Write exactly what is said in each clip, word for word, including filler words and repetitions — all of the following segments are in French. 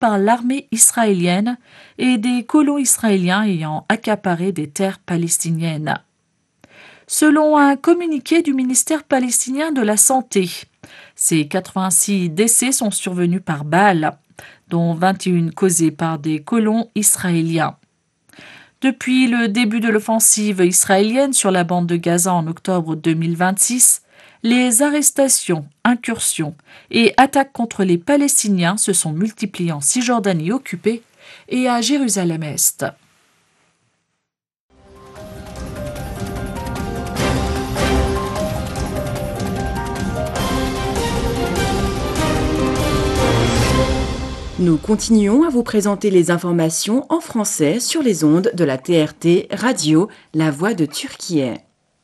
par l'armée israélienne et des colons israéliens ayant accaparé des terres palestiniennes. Selon un communiqué du ministère palestinien de la Santé, ces quatre-vingt-six décès sont survenus par balles, dont vingt et un causés par des colons israéliens. Depuis le début de l'offensive israélienne sur la bande de Gaza en octobre deux mille vingt-six, les arrestations, incursions et attaques contre les Palestiniens se sont multipliées en Cisjordanie occupée et à Jérusalem-Est. Nous continuons à vous présenter les informations en français sur les ondes de la T R T Radio, la voix de Turquie.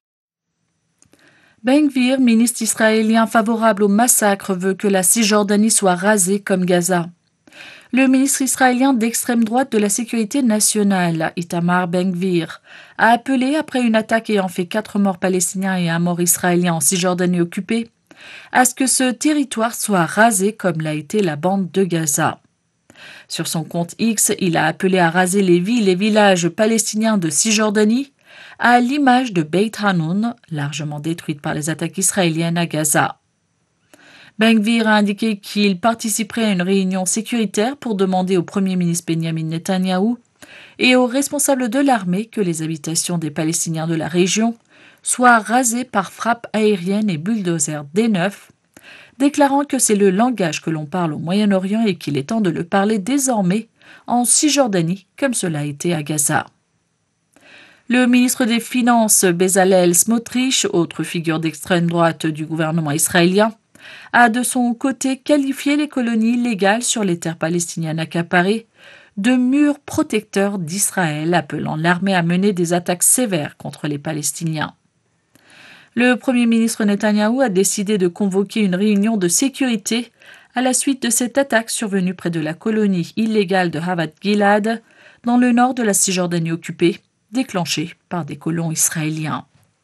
Ben Gvir, ministre israélien favorable au massacre, veut que la Cisjordanie soit rasée comme Gaza. Le ministre israélien d'extrême droite de la sécurité nationale, Itamar Ben Gvir, a appelé, après une attaque ayant fait quatre morts palestiniens et un mort israélien en Cisjordanie occupée, à ce que ce territoire soit rasé comme l'a été la bande de Gaza. Sur son compte X, il a appelé à raser les villes et villages palestiniens de Cisjordanie, à l'image de Beit Hanoun, largement détruite par les attaques israéliennes à Gaza. Ben Gvir a indiqué qu'il participerait à une réunion sécuritaire pour demander au Premier ministre Benjamin Netanyahou et aux responsables de l'armée que les habitations des Palestiniens de la région soient rasées par frappes aériennes et bulldozers D neuf, déclarant que c'est le langage que l'on parle au Moyen-Orient et qu'il est temps de le parler désormais en Cisjordanie, comme cela a été à Gaza. Le ministre des Finances, Bezalel Smotrich, autre figure d'extrême droite du gouvernement israélien, a de son côté qualifié les colonies illégales sur les terres palestiniennes accaparées de murs protecteurs d'Israël, appelant l'armée à mener des attaques sévères contre les Palestiniens. Le Premier ministre Netanyahou a décidé de convoquer une réunion de sécurité à la suite de cette attaque survenue près de la colonie illégale de Havat Gilad, dans le nord de la Cisjordanie occupée, déclenchée par des colons israéliens.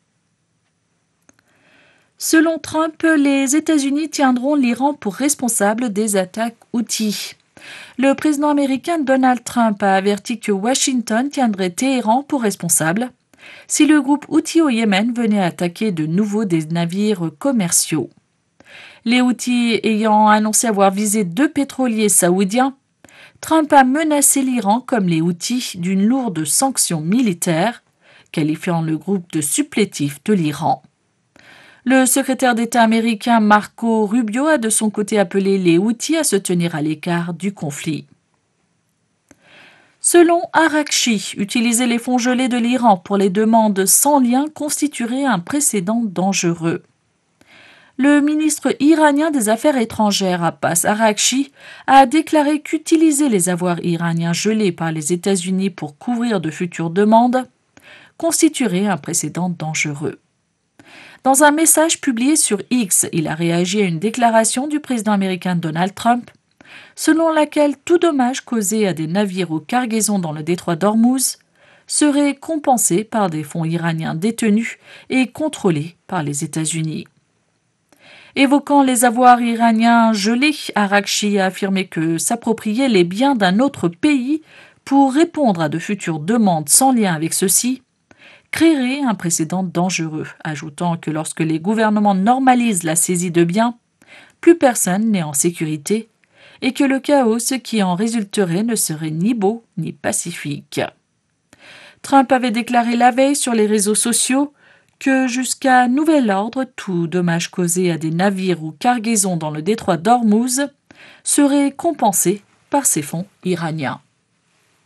Selon Trump, les États-Unis tiendront l'Iran pour responsable des attaques Houthis. Le président américain Donald Trump a averti que Washington tiendrait Téhéran pour responsable si le groupe Houthi au Yémen venait attaquer de nouveau des navires commerciaux. Les Houthis ayant annoncé avoir visé deux pétroliers saoudiens, Trump a menacé l'Iran comme les Houthis d'une lourde sanction militaire, qualifiant le groupe de supplétif de l'Iran. Le secrétaire d'État américain Marco Rubio a de son côté appelé les Houthis à se tenir à l'écart du conflit. Selon Araghchi, utiliser les fonds gelés de l'Iran pour les demandes sans lien constituerait un précédent dangereux. Le ministre iranien des Affaires étrangères, Abbas Araghchi, a déclaré qu'utiliser les avoirs iraniens gelés par les États-Unis pour couvrir de futures demandes constituerait un précédent dangereux. Dans un message publié sur X, il a réagi à une déclaration du président américain Donald Trump, selon laquelle tout dommage causé à des navires ou cargaisons dans le détroit d'Ormuz serait compensé par des fonds iraniens détenus et contrôlés par les États-Unis. Évoquant les avoirs iraniens gelés, Araghchi a affirmé que s'approprier les biens d'un autre pays pour répondre à de futures demandes sans lien avec ceux-ci créerait un précédent dangereux, ajoutant que lorsque les gouvernements normalisent la saisie de biens, plus personne n'est en sécurité et que le chaos qui en résulterait ne serait ni beau ni pacifique. Trump avait déclaré la veille sur les réseaux sociaux que jusqu'à nouvel ordre, tout dommage causé à des navires ou cargaisons dans le détroit d'Ormuz serait compensé par ces fonds iraniens.